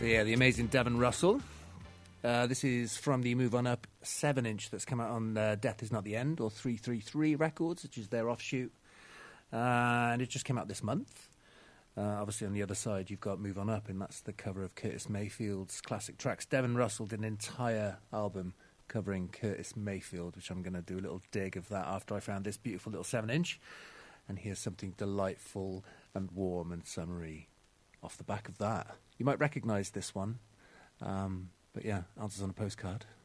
So yeah, the amazing Devon Russell. This is from the Move On Up 7-inch that's come out on Death Is Not the End, or 333 Records, which is their offshoot. And it just came out this month. Obviously, on the other side, you've got Move On Up, and that's the cover of Curtis Mayfield's classic tracks. Devon Russell did an entire album covering Curtis Mayfield, which I'm going to do a little dig of that after I found this beautiful little 7-inch. And here's something delightful and warm and summery off the back of that. You might recognise this one, but yeah, Answers on a Postcard.